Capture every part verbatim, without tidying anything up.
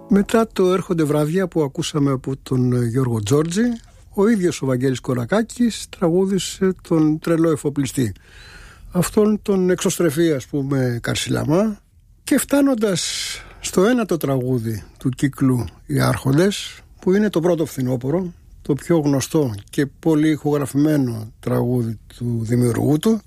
Μετά το «Έρχονται βράδια» που ακούσαμε από τον Γιώργο Τζόρτζη, ο ίδιος ο Βαγγέλης Κορακάκης τραγούδισε τον τρελό εφοπλιστή, αυτόν τον εξωστρεφή, ας πούμε, Καρσιλαμά. Και φτάνοντας στο ένατο τραγούδι του κύκλου «Οι Άρχοντες», που είναι το πρώτο φθινόπωρο, το πιο γνωστό και πολύ ηχογραφημένο τραγούδι του δημιουργού του,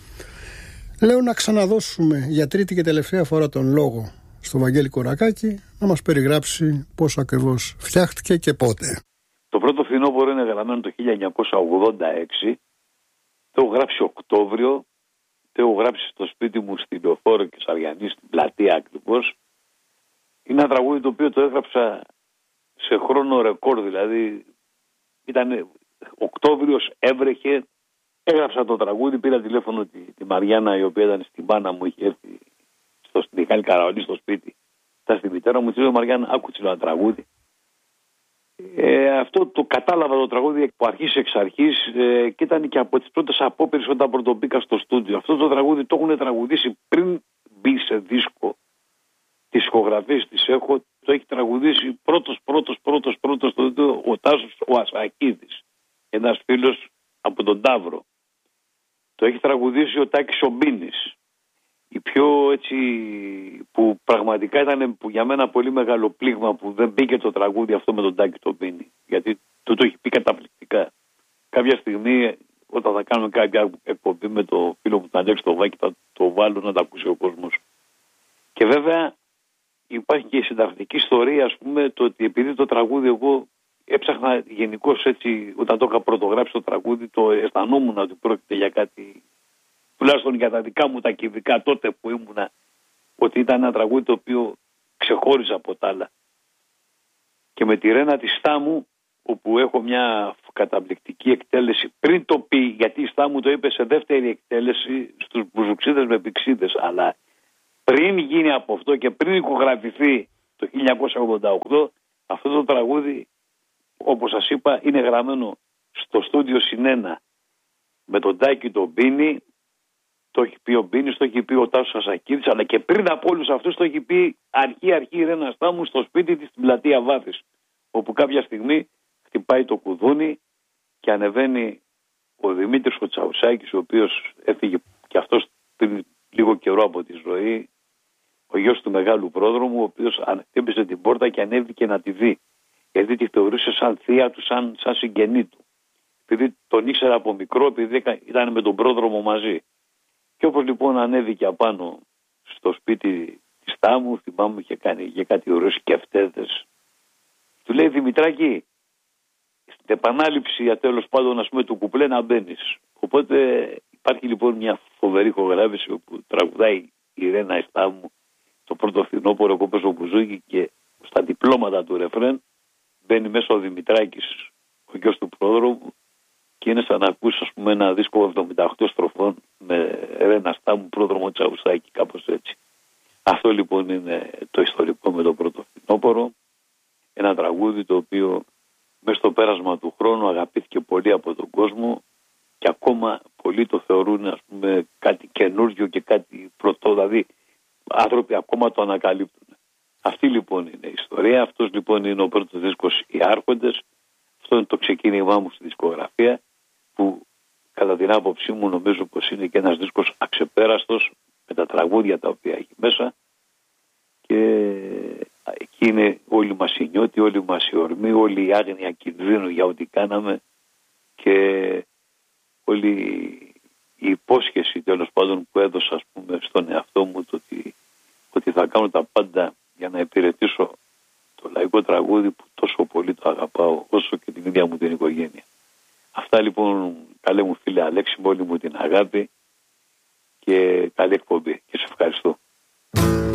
λέω να ξαναδώσουμε για τρίτη και τελευταία φορά τον λόγο στο Βαγγέλη Κορακάκη να μας περιγράψει πώς ακριβώς φτιάχτηκε και πότε. Το πρώτο φθινόπωρο είναι γραμμένο το χίλια εννιακόσια ογδόντα έξι. Το έχω γράψει Οκτώβριο. Το έχω γράψει στο σπίτι μου στη Λεωφόρο και Σαριανή, στην πλατεία ακριβώς. Είναι ένα τραγούδι το οποίο το έγραψα σε χρόνο ρεκόρ, δηλαδή ήταν Οκτώβριος, έβρεχε, έγραψα το τραγούδι, πήρα τηλέφωνο τη, τη Μαριάννα, η οποία ήταν στην Πάνα μου, είχε έρθει στο Μιχάλη Καραολί στο σπίτι, ήταν στη μητέρα μου, τη λέω Μαριάννα, άκουσε ένα τραγούδι. Ε, αυτό το κατάλαβα το τραγούδι από αρχής εξ αρχής ε, και ήταν και από τις πρώτες απόπειρες όταν πρωτομπήκα στο στούντιο. Αυτό το τραγούδι το έχουν τραγουδήσει πριν μπει σε δίσκο. Τις ηχογραφίες τις έχω, το έχει τραγουδήσει πρώτος, πρώτος, πρώτος, πρώτος το, το, ο Τάσος ο Ασακίδης, ένας φίλος από τον Ταύρο. Το έχει τραγουδήσει ο Τάκης ο Μπίνης. Η πιο έτσι που πραγματικά ήταν που για μένα πολύ μεγάλο πλήγμα που δεν μπήκε το τραγούδι αυτό με τον Τάκη τον Μπίνη. Γιατί του το έχει πει καταπληκτικά. Κάποια στιγμή όταν θα κάνουμε κάποια εκπομπή με το φίλο μου τον Αλέξη το Βάκη θα το βάλω να τα ακούσει ο κόσμος. Και βέβαια υπάρχει και η συντακτική ιστορία, ας πούμε, το ότι επειδή το τραγούδι εγώ έψαχνα γενικώς έτσι, όταν το είχα πρωτογράψει το τραγούδι, το αισθανόμουν ότι πρόκειται για κάτι, τουλάχιστον για τα δικά μου τα κυβικά τότε που ήμουνα, ότι ήταν ένα τραγούδι το οποίο ξεχώριζε από τα άλλα. Και με τη Ρένα τη Στάμου, όπου έχω μια καταπληκτική εκτέλεση, πριν το πει, γιατί η Στάμου το είπε σε δεύτερη εκτέλεση στους Μπουζουξίδες με Πηξίδες, αλλά πριν γίνει από αυτό και πριν ηχογραφηθεί το χίλια εννιακόσια ογδόντα οκτώ, αυτό το τραγούδι, όπως σας είπα, είναι γραμμένο στο στούντιο Συνένα με τον Τάκη τον Μπίνη. Το έχει πει ο Μπίνης, το έχει πει ο Τάσος Ασακίδης, αλλά και πριν από όλους αυτούς το έχει πει αρχή-αρχή η Ρένα Στάμου στο σπίτι της στην πλατεία Βάθης, όπου κάποια στιγμή χτυπάει το κουδούνι και ανεβαίνει ο Δημήτρης ο Τσαουσάκης, ο οποίος έφυγε και αυτός πριν λίγο καιρό από τη ζωή, ο γιος του μεγάλου πρόδρομου, ο οποίος χτύπησε την πόρτα και ανέβηκε να τη δει, γιατί τη θεωρούσε σαν θεία του, σαν, σαν συγγενή του. Επειδή τον ήξερα από μικρό, επειδή ήταν με τον πρόδρομο μαζί. Και όπως λοιπόν ανέβηκε απάνω στο σπίτι της Τάμου, θυμάμαι είχε κάνει είχε κάτι ωραίες σκεφτέδες. Του λέει Δημητράκη, στην επανάληψη τέλος πάντων, ας πούμε, του κουπλέ να μπαίνεις. Οπότε υπάρχει λοιπόν μια φοβερή ηχογράφηση όπου τραγουδάει η Ρένα Στάμου το πρώτο φθινόπωρο που έπαιζε ο Μπουζούκι και στα διπλώματα του ρεφρέν μπαίνει μέσα ο Δημητράκης, ο γιος του πρόδρομου, και είναι σαν να ακούσει, ας πούμε, ένα δίσκο εβδομήντα οκτώ στροφών με Ρένα Στάμου, πρόδρομο Τσαουσάκη, κάπως έτσι. Αυτό λοιπόν είναι το ιστορικό με το πρώτο φθινόπωρο. Ένα τραγούδι το οποίο μέσα στο πέρασμα του χρόνου αγαπήθηκε πολύ από τον κόσμο και ακόμα πολλοί το θεωρούν, ας πούμε, κάτι καινούργιο και κάτι πρωτό, δηλαδή άνθρωποι ακόμα το ανακαλύπτουν. Αυτή λοιπόν είναι η ιστορία, αυτός λοιπόν είναι ο πρώτος δίσκος Οι Άρχοντες, αυτό είναι το ξεκίνημά μου στη δισκογραφία, που κατά την άποψή μου νομίζω πως είναι και ένας δίσκος αξεπέραστος με τα τραγούδια τα οποία έχει μέσα, και εκεί είναι όλοι μας οι νιώτοι, όλοι μας οι ορμοί, όλη η άγνοια κινδύνου για ό,τι κάναμε και όλη η υπόσχεση τέλος πάντων που έδωσα, ας πούμε, στον εαυτό μου, το ότι, ότι θα κάνω τα πάντα για να υπηρετήσω το λαϊκό τραγούδι που τόσο πολύ το αγαπάω, όσο και την ίδια μου την οικογένεια. Αυτά λοιπόν, καλέ μου φίλε Αλέξη, με όλη μου την αγάπη και καλή εκπομπή και σε ευχαριστώ.